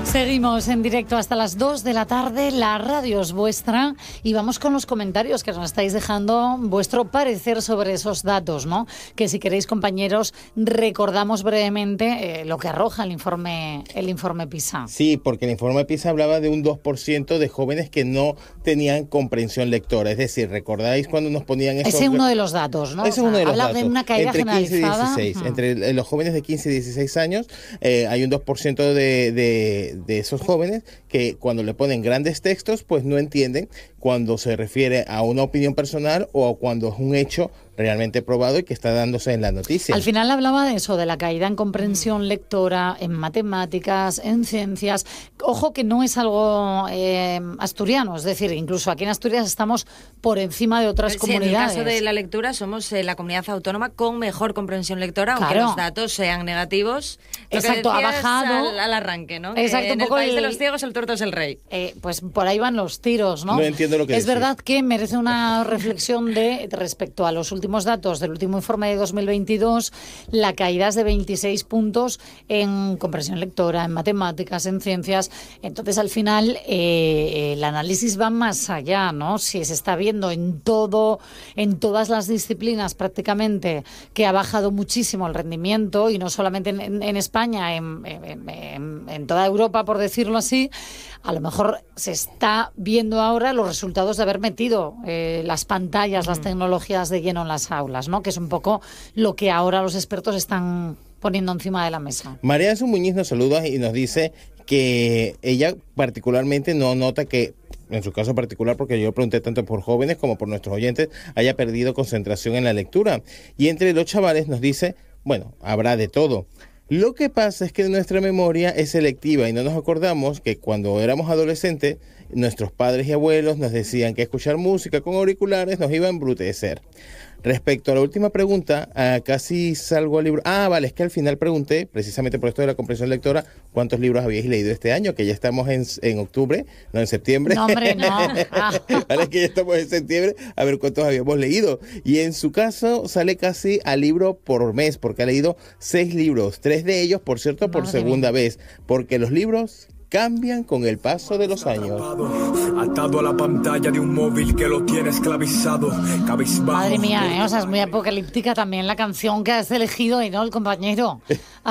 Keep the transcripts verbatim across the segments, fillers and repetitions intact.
Seguimos en directo hasta las dos de la tarde, la radio es vuestra y vamos con los comentarios que nos estáis dejando, vuestro parecer sobre esos datos, ¿no? Que si queréis, compañeros, recordamos brevemente eh, lo que arroja el informe, el informe PISA. Sí, porque el informe PISA hablaba de un dos por ciento de jóvenes que no tenían comprensión lectora, es decir, ¿recordáis cuando nos ponían esos... Ese es uno de los datos, ¿no? Ese es uno de los Habla datos. de una caída entre generalizada. quince y dieciséis, uh-huh. Entre los jóvenes de quince y dieciséis años eh, hay un dos por ciento de, de, de esos jóvenes que cuando le ponen grandes textos pues no entienden cuando se refiere a una opinión personal o cuando es un hecho realmente probado y que está dándose en la noticia. Al final hablaba de eso, de la caída en comprensión lectora, en matemáticas, en ciencias. Ojo que no es algo eh, asturiano, es decir, incluso aquí en Asturias estamos por encima de otras sí, comunidades. En el caso de la lectura somos eh, la comunidad autónoma con mejor comprensión lectora, aunque claro. los datos sean negativos. Lo Exacto, que ha bajado. Al, al arranque, ¿no? Exacto, que en un poco el país el, de los ciegos el tuerto es el rey. Eh, pues por ahí van los tiros, ¿no? No entiendo lo que Es decís. verdad que merece una reflexión de respecto a los últimos datos del último informe de dos mil veintidós, la caída es de veintiséis puntos en comprensión lectora, en matemáticas, en ciencias. Entonces, al final, eh, el análisis va más allá, ¿no? Si se está viendo en todo, en todas las disciplinas prácticamente que ha bajado muchísimo el rendimiento, y no solamente en, en, en España, en, en, en, en toda Europa, por decirlo así, a lo mejor se está viendo ahora los resultados de haber metido eh, las pantallas, mm. las tecnologías de lleno en las aulas, ¿no? Que es un poco lo que ahora los expertos están poniendo encima de la mesa. María Jesús Muñiz nos saluda y nos dice que ella particularmente no nota que, en su caso particular, porque yo pregunté tanto por jóvenes como por nuestros oyentes, haya perdido concentración en la lectura. Y entre los chavales nos dice, bueno, habrá de todo. Lo que pasa es que nuestra memoria es selectiva y no nos acordamos que cuando éramos adolescentes, nuestros padres y abuelos nos decían que escuchar música con auriculares nos iba a embrutecer. Respecto a la última pregunta, uh, casi salgo al libro... Ah, vale, es que al final pregunté, precisamente por esto de la comprensión lectora, ¿cuántos libros habíais leído este año? Que ya estamos en, en octubre, no en septiembre. No, hombre, no. Ah. Vale, que ya estamos en septiembre, a ver cuántos habíamos leído. Y en su caso sale casi al libro por mes, porque ha leído seis libros. Tres de ellos, por cierto, por Madre segunda mía. vez. Porque los libros cambian con el paso de los años. Atado a la pantalla de un móvil que lo tiene esclavizado. Madre mía, ¿eh? O sea, es muy apocalíptica también la canción que has elegido y no el compañero.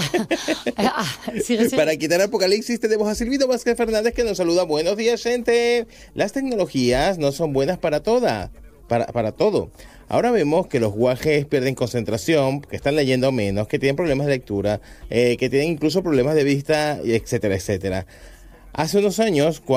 sigue, sigue. Para quitar apocalipsis tenemos a Silvino Vázquez Fernández que nos saluda. Buenos días, gente. Las tecnologías no son buenas para toda, para, para todo. Ahora vemos que los guajes pierden concentración, que están leyendo menos, que tienen problemas de lectura, eh, que tienen incluso problemas de vista, etcétera, etcétera. Hace unos años, cuando